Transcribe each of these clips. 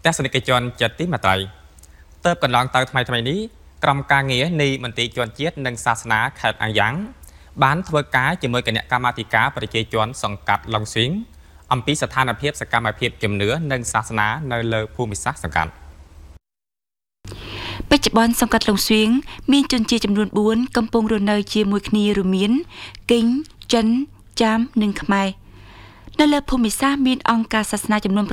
ទស្សនិកជនចិត្តទីមេត្រីតើបកន្លងទៅថ្មីនេះក្រុមការងារនៃមន្ទីរជាន់ជាតិនិងសាសនាខេត្តអាយ៉ាងបានធ្វើការជាមួយគណៈកម្មាធិការប្រជាជនសង្កាត់ឡុងស៊ីងអំពីស្ថានភាពសកម្មភាពជំនឿនិងសាសនានៅលើភូមិសាស្ត្រសង្កាត់បច្ចុប្បន្នសង្កាត់ឡុងសៀងមានជនជាតិចំនួន4កំពុងរស់នៅជាមួយគ្នារួមមានគិញចិនចាមនិងខ្មែរនៅលើភូមិសាស្ត្រមានអង្គការសាសនាចំនួន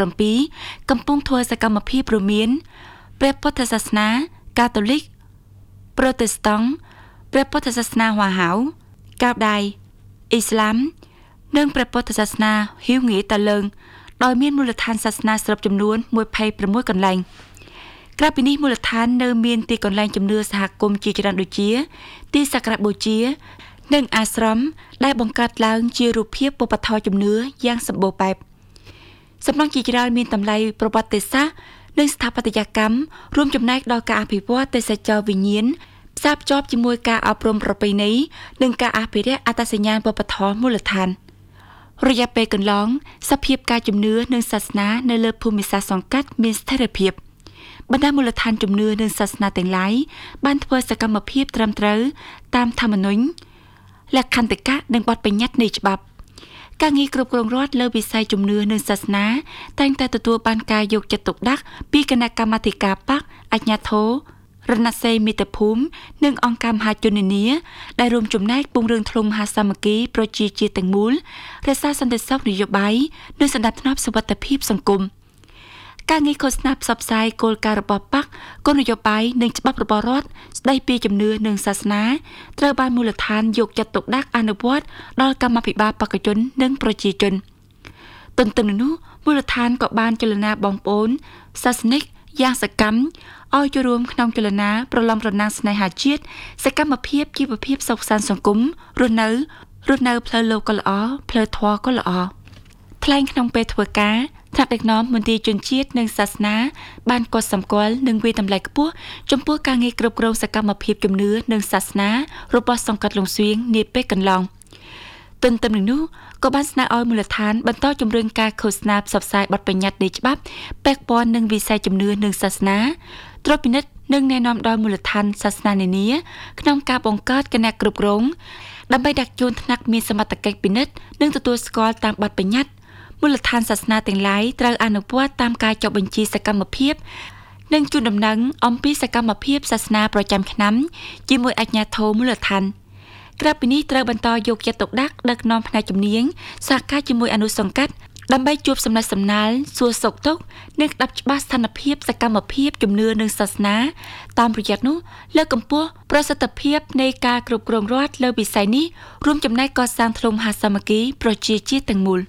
7កំពុងធ្វើសកម្មភាពរួមមានព្រះពុទ្ធសាសនាកាតូលិកប្រូតេស្តង់ព្រះពុទ្ធសាសនាហួហៅកាវដៃអ៊ីស្លាមនិងព្រះពុទ្ធសាសនាហ៊ីវងៀតលើងដោយមានមូលដ្ឋានសាសនាសរុបចំនួន26កន្លែងក្រៅពីនេះមូលដ្ឋាននៅមានទីកន្លែងជំនឿសហគមន៍ជាច្រើនដូចជាទីសក្ការៈបូជានិងអាស្រមដែលបង្កើតឡើងជារូបភាពវប្បធម៌ជំនឿយ៉ាងសម្បូរបែបសំណង់ជាច្រើនមានតម្លៃប្រវត្តិសាស្ត្រនិងស្ថាបត្យកម្មរួមចំណែកដល់ការអភិវឌ្ឍទេសចរវិញ្ញាណផ្សារភ្ជាប់ជាមួយការអប់រំប្រពៃណីនិងការអភិរក្សអត្តសញ្ញាណវប្បធម៌មូលដ្ឋានរយៈពេលកន្លងសភាពការជំនឿនិងសាសនានៅលើភូមិសាស្ត្រសង្កាត់មានស្ថិរភាពបណ្ដាមូលដ្ឋានជំនឿនិងសាសនាទាំងឡាយបានធ្វើសកម្មភាពត្រឹមត្រូវតាមធម្មនុញ្ញលក្ខន្តិកៈនិងបទបញ្ញត្តិនៃច្បាប់ការងារគ្រប់គ្រងរដ្ឋលើវិស័យជំនឿនិងសាសនាតែងតែទទួលបានការយកចិត្តទុកដាក់ពីគណៈកម្មាធិការបកអាជ្ញាធររណសិរ្សមាតុភូមិនិងអង្គការមហាជននានាដែលរួមចំណែកពង្រឹងធ្លុំមហាសាមគ្គីប្រជាជាតិទាំងមូលរក្សាសន្តិសុខនយោបាយនិងសណ្ដាប់ធ្នាប់សុវត្ថិភាពសង្គមការងារឃោសនាផ្សព្វផ្សាយគោលការណ៍របស់បកគោលនយោបាយនិងច្បាប់របស់រដ្ឋស្ដីពីជំនឿនិងសាសនាត្រូវបានមូលដ្ឋានយកចិត្តទុកដាក់អនុវត្តដល់កម្មាភិបាលបកជននិងប្រជាជនទន្ទឹមនឹងនោះមូលដ្ឋានក៏បានចលនាបងប្អូនសាសនិកយ៉ាងសកម្មឲ្យចូលរួមក្នុងចលនាប្រឡងប្រណាំងស្នេហាជាតិសកម្មភាពជីវភាពសុខសាន្តសង្គមរស់នៅផ្លូវលោកក៏ល្អផ្លូវធម៌ក៏ល្អថ្លែងក្នុងពេលធ្វើការថ្នាក់ដឹកនាំមន្ទីរជនជាតិនិងសាសនាបានកត់សម្គាល់និងវាយតម្លៃខ្ពស់ចំពោះការងារគ្រប់គ្រងសកម្មភាពជំនឿនិងសាសនារបស់សង្កាត់ឡុងសៀងនាពេលកន្លងទន្ទឹមនឹងនោះក៏បានស្នើឲ្យមូលដ្ឋានបន្តជំរុញការឃោសនាផ្សព្វផ្សាយបទបញ្ញត្តិនៃច្បាប់ពាក់ព័ន្ធនឹងវិស័យជំនឿនិងសាសនាត្រួតពិនិត្យនិងណែនាំដល់មូលដ្ឋានសាសនានានាក្នុងការបង្កើតគណៈគ្រប់គ្រងដើម្បីដាក់ជូនថ្នាក់មានសមត្ថកិច្ចពិនិត្យនិងទទួលស្គាល់តាមបទបញ្ញត្តិមូលដ្ឋានសាសនាទាំងឡាយត្រូវអនុវត្តតាមការចុះបញ្ជីសកម្មភាពនិងជូនដំណឹងអំពីសកម្មភាពសាសនាប្រចាំឆ្នាំជាមួយអាជ្ញាធរមូលដ្ឋានក្រៅពីនេះត្រូវបន្តយកចិត្តទុកដាក់ដឹកនាំផ្នែកជំនាញសហការជាមួយអនុសង្កាត់ដើម្បីជួបសំណេះសំណាលសួរសុខទុក្ខនិងស្ដាប់ច្បាស់ស្ថានភាពសកម្មភាពជំនឿនិងសាសនាតាមរយៈនោះលើកកម្ពស់ប្រសិទ្ធភាពនៃការគ្រប់គ្រងរដ្ឋលើវិស័យនេះរួមចំណែកកសាងធ្លុំមហាសាមគ្គីប្រជាជាតិទាំងមូល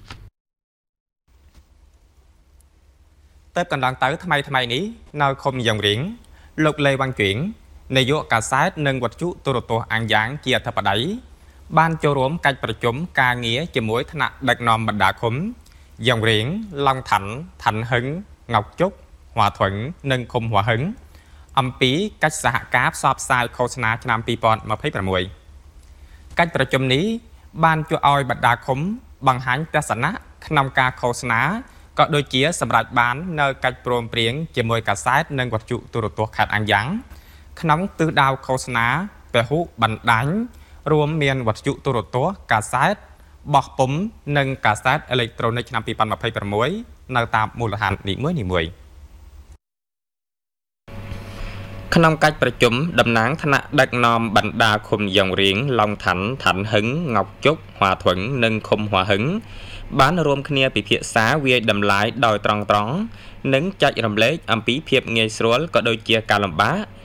តើកន្លងទៅថ្មីនេះនៅឃុំយ៉ាងរៀងលោកលេវ៉ាន់គៀងនាយកកាសែតនិងវត្ថុទូរទស្សន៍អាំងយ៉ាងជាអធិបតីបានចូលរួមកិច្ចប្រជុំការងារជាមួយថ្នាក់ដឹកនាំបណ្ដាឃុំយ៉ាងរៀងឡង់ឋានហឹងងោកជុកហួធឹងនិងឃុំហួហឹងអំពីកិច្ចសហការផ្សព្វផ្សាយឃោសនាឆ្នាំ2026កិច្ចប្រជុំនេះបានជួយឲ្យបណ្ដាឃុំបង្ហាញទស្សនៈក្នុងការឃោសនាក៏ដូចជាសម្រាប់បាននៅកិច្ចព្រមព្រៀងជាមួយកាសែតនិងវត្ថុទូរទស្សន៍ខេត្តអាំងយ៉ាងក្នុងទិសដៅឃោសនាពហុបណ្ដាញរួមមានវត្ថុទូរទស្សន៍កាសែតបោះពុម្ពនិងកាសែតអេឡិចត្រូនិកឆ្នាំ2026នៅតាមមូលដ្ឋាននីមួយៗក្នុងកិច្ចប្រជុំតំណាងថ្នាក់ដឹកនាំបណ្ដាឃុំយ៉ាងរៀងឡង់ឋានហឹងងោកជុកហួធឹងនិងឃុំហួហឹងបានរួមគ្នាពិភាក្សាវាយតម្លៃដោយត្រង់និងចែករំលែកអំពីភាពងាយស្រួលក៏ដូចជាការលំបាក